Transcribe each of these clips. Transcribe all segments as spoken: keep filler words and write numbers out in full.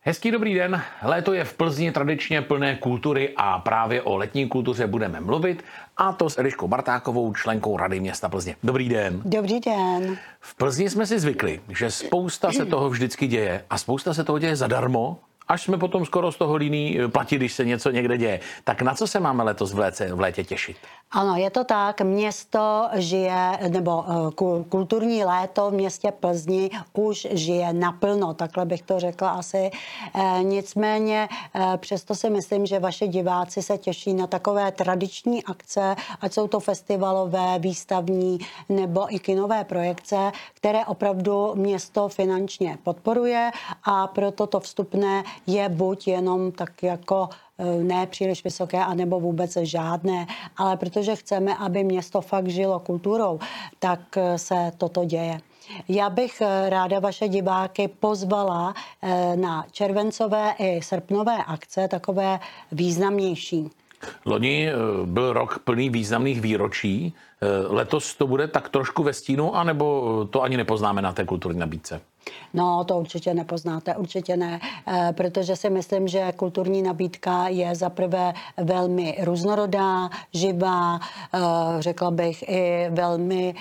Hezký dobrý den, léto je v Plzni tradičně plné kultury a právě o letní kultuře budeme mluvit, a to s Eliškou Bartákovou, členkou Rady města Plzně. Dobrý den. Dobrý den. V Plzni jsme si zvykli, že spousta se toho vždycky děje a spousta se toho děje zadarmo, až jsme potom skoro z toho líní platit, když se něco někde děje. Tak na co se máme letos v létě, v létě těšit? Ano, je to tak. Město žije, nebo kulturní léto v městě Plzni už žije naplno, takhle bych to řekla asi. E, nicméně e, přesto si myslím, že vaši diváci se těší na takové tradiční akce, ať jsou to festivalové, výstavní nebo i kinové projekce, které opravdu město finančně podporuje, a proto to vstupné je buď jenom tak jako ne příliš vysoké, anebo vůbec žádné, ale protože chceme, aby město fakt žilo kulturou, tak se toto děje. Já bych ráda vaše diváky pozvala na červencové i srpnové akce, takové významnější. Loni byl rok plný významných výročí. Letos to bude tak trošku ve stínu, anebo to ani nepoznáme na té kulturní nabídce? No, to určitě nepoznáte, určitě ne, protože si myslím, že kulturní nabídka je zaprvé velmi různorodá, živá, řekla bych i velmi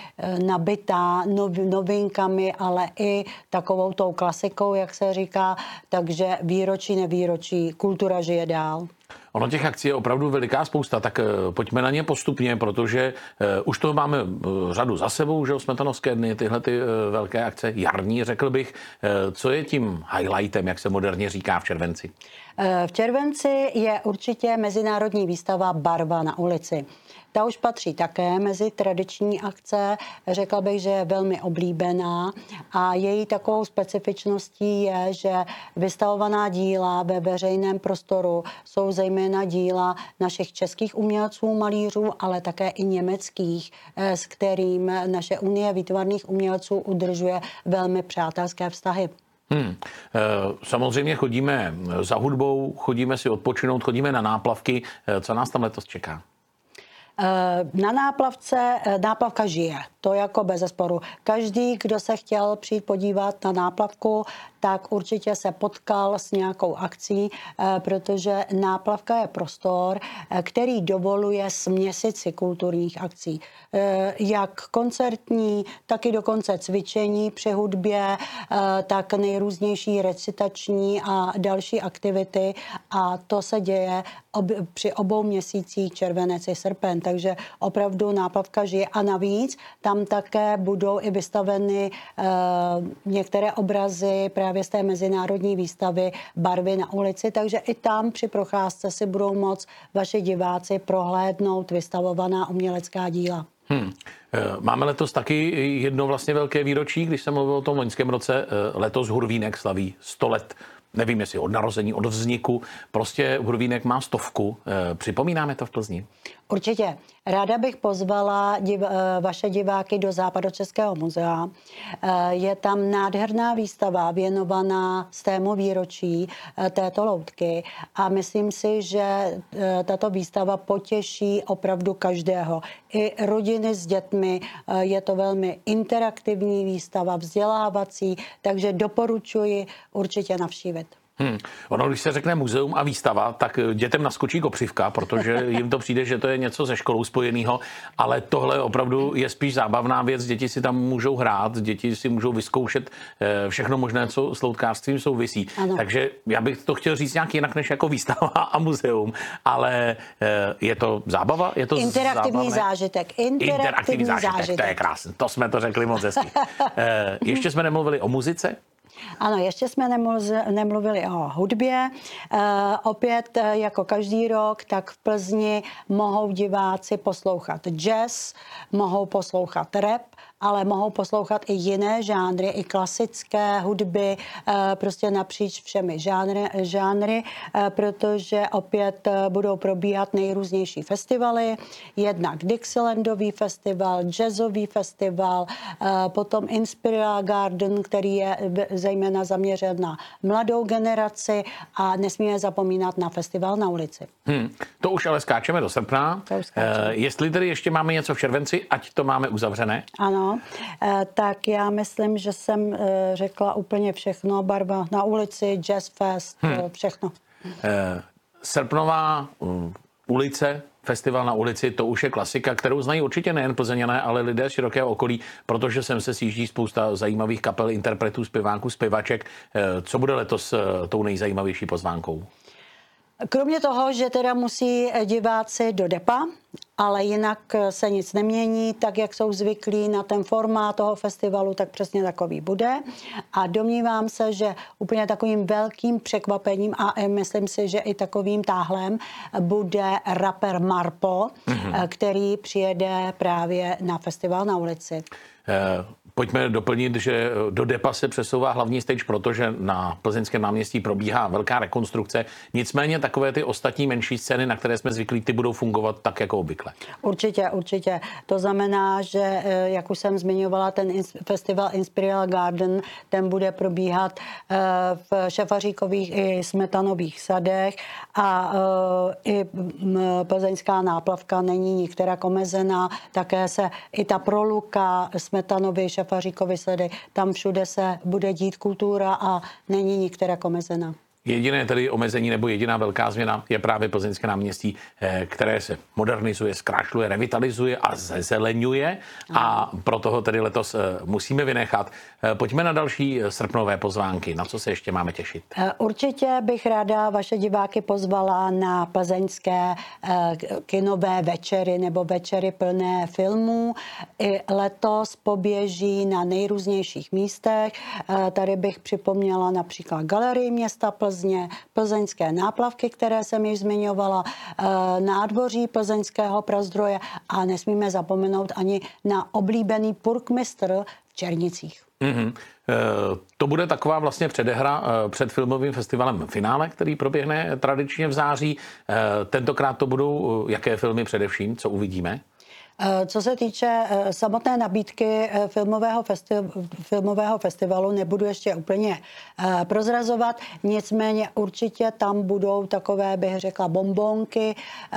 nabitá novinkami, ale i takovou tou klasikou, jak se říká, takže výročí, nevýročí, kultura žije dál. Ono těch akcí je opravdu veliká spousta, tak pojďme na ně postupně, protože už toho máme řadu za sebou, že Smetanovské dny, tyhle ty velké akce, jarní, řekl bych. Co je tím highlightem, jak se moderně říká v červenci? V červenci je určitě mezinárodní výstava Barva na ulici. Ta už patří také mezi tradiční akce, řekla bych, že je velmi oblíbená, a její takovou specifičností je, že vystavovaná díla ve veřejném prostoru jsou zejména díla našich českých umělců, malířů, ale také i německých, s kterým naše Unie výtvarných umělců udržuje velmi přátelské vztahy. Hmm. Samozřejmě chodíme za hudbou, chodíme si odpočinout, chodíme na náplavky. Co nás tam letos čeká? Na náplavce, náplavka žije, to jako bezesporu. Každý, kdo se chtěl přijít podívat na náplavku, tak určitě se potkal s nějakou akcí, protože náplavka je prostor, který dovoluje směsici kulturních akcí. Jak koncertní, tak i dokonce cvičení při hudbě, tak nejrůznější recitační a další aktivity, a to se děje ob, při obou měsících červenec i srpen, takže opravdu náplavka žije, a navíc tam také budou i vystaveny e, některé obrazy právě z té mezinárodní výstavy Barvy na ulici, takže i tam při procházce si budou moct vaši diváci prohlédnout vystavovaná umělecká díla. Hmm. Máme letos taky jedno vlastně velké výročí, když jsem mluvil o tom loňském roce. Letos Hurvínek slaví sto let. Nevím, jestli od narození, od vzniku. Prostě Hurvínek má stovku. Připomínáme to v Plzni? Určitě. Ráda bych pozvala div, vaše diváky do Západočeského muzea. Je tam nádherná výstava věnovaná stému výročí této loutky, a myslím si, že tato výstava potěší opravdu každého. I rodiny s dětmi. Je to velmi interaktivní výstava, vzdělávací, takže doporučuji určitě navštívit. Hmm. Ono, když se řekne muzeum a výstava, tak dětem naskočí kopřivka, protože jim to přijde, že to je něco se školou spojeného, ale tohle opravdu je spíš zábavná věc. Děti si tam můžou hrát, děti si můžou vyzkoušet všechno možné, co s loutkářstvím souvisí. Ano. Takže já bych to chtěl říct nějak jinak než jako výstava a muzeum, ale je to zábava, je to interaktivní zábavné. zážitek. Interaktivní, interaktivní zážitek, zážitek, to je krásné, to jsme to řekli moc hezky. Ještě jsme nemluvili o muzice? Ano, ještě jsme nemluvili o hudbě. E, opět, jako každý rok, tak v Plzni mohou diváci poslouchat jazz, mohou poslouchat rap, ale mohou poslouchat i jiné žánry, i klasické hudby, prostě napříč všemi žánry, žánry, protože opět budou probíhat nejrůznější festivaly, jednak Dixielandový festival, jazzový festival, potom Inspira Garden, který je zejména zaměřen na mladou generaci, a nesmíme zapomínat na festival na ulici. Hmm, to už ale skáčeme do srpna. To už skáčeme. E, jestli tedy ještě máme něco v červenci, ať to máme uzavřené? Ano. ano, eh, tak já myslím, že jsem eh, řekla úplně všechno. Barva na ulici, Jazz Fest, hmm. všechno. Eh, Srpnová um, ulice, festival na ulici, to už je klasika, kterou znají určitě nejen Plzeňané, ale lidé z širokého okolí, protože sem se sjíždí spousta zajímavých kapel, interpretů, zpěváků, zpěvaček. Eh, co bude letos eh, tou nejzajímavější pozvánkou? Kromě toho, že teda musí diváci do depa, ale jinak se nic nemění, tak jak jsou zvyklí na ten formát toho festivalu, tak přesně takový bude. A domnívám se, že úplně takovým velkým překvapením a myslím si, že i takovým táhlem bude rapper Marpo, mm-hmm. který přijede právě na festival na ulici. Eh, pojďme doplnit, že do depa se přesouvá hlavní stage, protože na Plzeňském náměstí probíhá velká rekonstrukce. Nicméně takové ty ostatní menší scény, na které jsme zvyklí, ty budou fungovat tak jako obvykle. Určitě, určitě. To znamená, že, jak už jsem zmiňovala, ten festival Imperial Garden, ten bude probíhat v Šafaříkových i Smetanových sadech a i plzeňská náplavka není nikterak omezená. Také se i ta proluka Smetanovy, Šafaříkovy sady, tam všude se bude dít kultura a není nikterak omezená. Jediné tedy omezení nebo jediná velká změna je právě Plzeňské náměstí, které se modernizuje, zkrášluje, revitalizuje a zezeleňuje a proto ho tedy letos musíme vynechat. Pojďme na další srpnové pozvánky. Na co se ještě máme těšit? Určitě bych ráda vaše diváky pozvala na plzeňské kinové večery nebo večery plné filmů. I letos poběží na nejrůznějších místech. Tady bych připomněla například Galerii města Plzně, plzeňské náplavky, které jsem již zmiňovala, nádvoří plzeňského prazdroje a nesmíme zapomenout ani na oblíbený Purkmistr v Černicích. Mm-hmm. To bude taková vlastně předehra před filmovým festivalem Finále, který proběhne tradičně v září. Tentokrát to budou jaké filmy především, co uvidíme? Co se týče samotné nabídky filmového, festi- filmového festivalu, nebudu ještě úplně prozrazovat, nicméně určitě tam budou takové, bych řekla, bombonky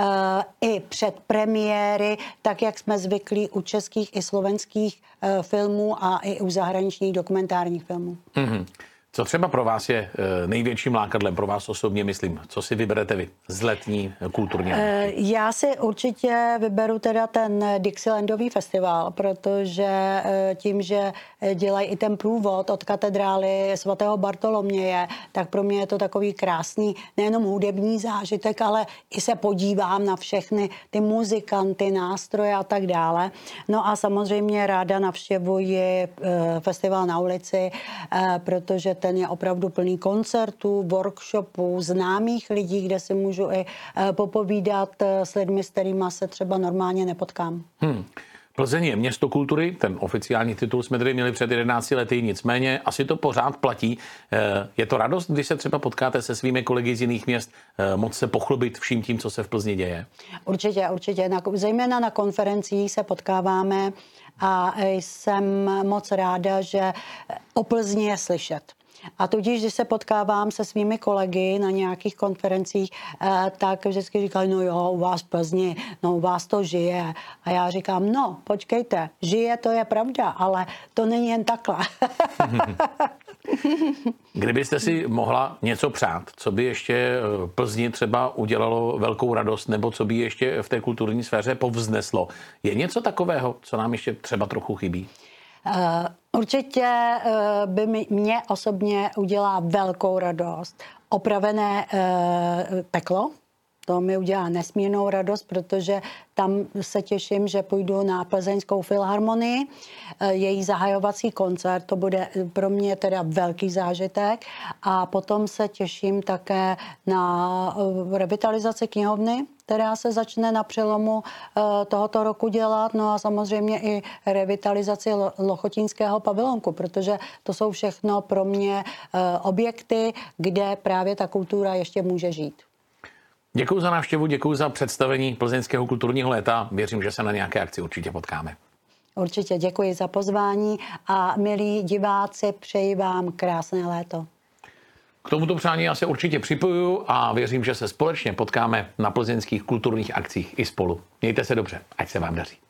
i předpremiéry, tak jak jsme zvyklí u českých i slovenských filmů a i u zahraničních dokumentárních filmů. Mm-hmm. Co třeba pro vás je největším lákadlem, pro vás osobně myslím? Co si vyberete vy z letní kulturní nabídky? Já si určitě vyberu teda ten Dixielandový festival, protože tím, že dělají i ten průvod od katedrály svatého Bartoloměje, tak pro mě je to takový krásný, nejenom hudební zážitek, ale i se podívám na všechny ty muzikanty, nástroje a tak dále. No a samozřejmě ráda navštěvuji festival na ulici, protože ten je opravdu plný koncertů, workshopů, známých lidí, kde si můžu i popovídat s lidmi, s kterými se třeba normálně nepotkám. Hmm. Plzeň je město kultury, ten oficiální titul jsme tedy měli před jedenácti lety, nicméně asi to pořád platí. Je to radost, když se třeba potkáte se svými kolegy z jiných měst, moc se pochlubit vším tím, co se v Plzni děje? Určitě, určitě. Zejména na konferencích se potkáváme a jsem moc ráda, že o Plzni je slyšet. A tudíž, když se potkávám se svými kolegy na nějakých konferencích, tak vždycky říkají, no jo, u vás v Plzni, no u vás to žije. A já říkám, no počkejte, žije, to je pravda, ale to není jen takhle. Kdybyste si mohla něco přát, co by ještě Plzni třeba udělalo velkou radost, nebo co by ještě v té kulturní sféře povzneslo, je něco takového, co nám ještě třeba trochu chybí? Uh, určitě uh, by mi, mě osobně udělá velkou radost opravené uh, peklo. To mi udělá nesmírnou radost, protože tam se těším, že půjdu na Plzeňskou filharmonii, její zahajovací koncert, to bude pro mě teda velký zážitek. A potom se těším také na revitalizaci knihovny, která se začne na přelomu tohoto roku dělat, no a samozřejmě i revitalizaci Lochotínského pavilonku, protože to jsou všechno pro mě objekty, kde právě ta kultura ještě může žít. Děkuji za návštěvu, děkuji za představení Plzeňského kulturního léta. Věřím, že se na nějaké akci určitě potkáme. Určitě děkuji za pozvání a milí diváci, přeji vám krásné léto. K tomuto přání já se určitě připojuju a věřím, že se společně potkáme na plzeňských kulturních akcích i spolu. Mějte se dobře, ať se vám daří.